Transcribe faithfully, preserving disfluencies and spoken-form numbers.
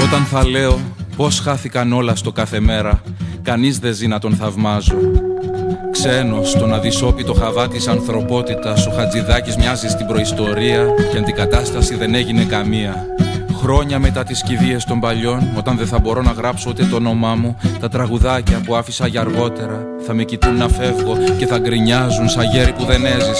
όταν θα λέω πως χάθηκαν όλα στο κάθε μέρα, κανείς δεν ζει να τον θαυμάζω. Ξένος στον αδυσόπιτο χαβά της ανθρωπότητας, ο Χατζηδάκης μοιάζει στην προϊστορία και αντικατάσταση δεν έγινε καμία. Χρόνια μετά τις κηδείες των παλιών, όταν δεν θα μπορώ να γράψω ούτε το όνομά μου, τα τραγουδάκια που άφησα για αργότερα θα με κοιτούν να φεύγω και θα γκρινιάζουν σαν γέροι που δεν έζησαν.